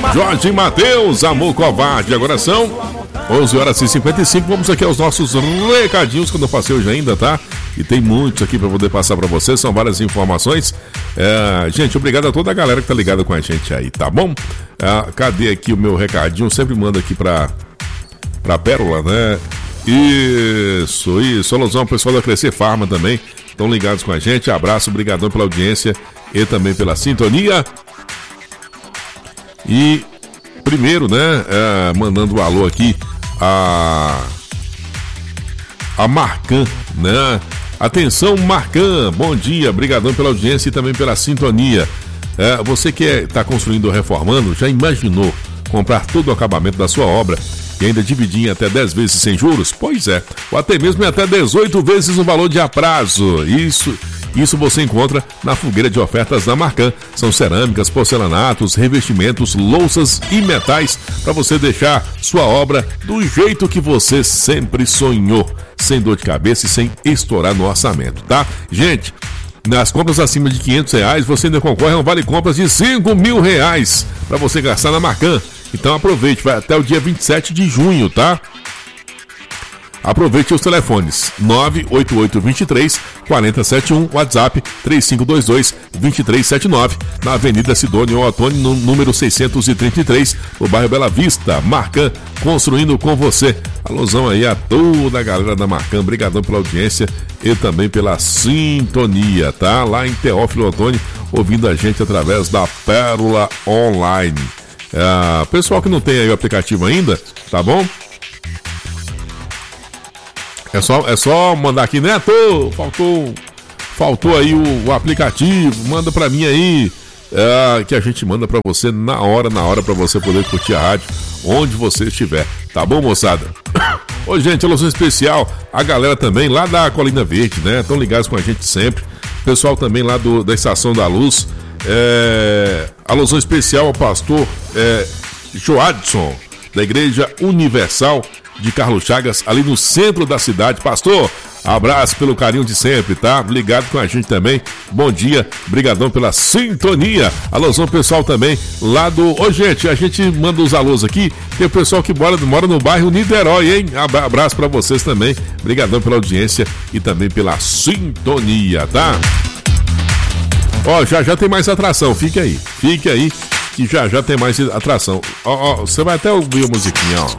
Jorge Mateus, Amor Covarde. Agora são 11h55. Vamos aqui aos nossos recadinhos que eu não passei hoje ainda, tá? E tem muitos aqui para poder passar para vocês, são várias informações. Gente, obrigado a toda a galera que tá ligada com a gente aí, tá bom? Cadê aqui o meu recadinho? Eu sempre mando aqui pra Pérola, né? Isso. Alusão ao pessoal da Crescer Farma também. Estão ligados com a gente. Abraço, obrigadão pela audiência e também pela sintonia. E primeiro, né, mandando um alô aqui a Marcan, né? Atenção, Marcan, bom dia, brigadão pela audiência e também pela sintonia. Você que está construindo ou reformando, já imaginou comprar todo o acabamento da sua obra e ainda dividir em até 10 vezes sem juros? Pois é, ou até mesmo em até 18 vezes o valor de aprazo. Isso você encontra na fogueira de ofertas da Marcan. São cerâmicas, porcelanatos, revestimentos, louças e metais para você deixar sua obra do jeito que você sempre sonhou, sem dor de cabeça e sem estourar no orçamento, tá? Gente, nas compras acima de R$500 você ainda concorre a um vale compras de R$5.000 para você gastar na Marcan. Então aproveite, vai até o dia 27 de junho, tá? Aproveite os telefones 98823-4071, WhatsApp 3522-2379, na Avenida Sidônio Ottoni, no número 633, no bairro Bela Vista. Marcan, construindo com você. Alusão aí a toda a galera da Marcan, brigadão pela audiência e também pela sintonia, tá? Lá em Teófilo Ottoni, ouvindo a gente através da Pérola Online. Pessoal que não tem aí o aplicativo ainda, tá bom? É só mandar aqui, Neto, faltou aí o aplicativo, manda pra mim aí, que a gente manda pra você na hora pra você poder curtir a rádio onde você estiver, tá bom, moçada? Ô, gente, alusão especial, a galera também lá da Colina Verde, né, estão ligados com a gente sempre, pessoal também lá da Estação da Luz, alusão especial ao pastor Joadson, da Igreja Universal de Carlos Chagas, ali no centro da cidade. Pastor, abraço pelo carinho de sempre, tá? Ligado com a gente também. Bom dia, brigadão pela sintonia. Alôzão pessoal também lá do... Ô, gente, a gente manda os alôs aqui. Tem o pessoal que mora no bairro Niterói, hein? Abraço pra vocês também. Brigadão pela audiência e também pela sintonia, tá? Ó, já tem mais atração. Fique aí, que já tem mais atração. Ó, você vai até ouvir a musiquinha, ó.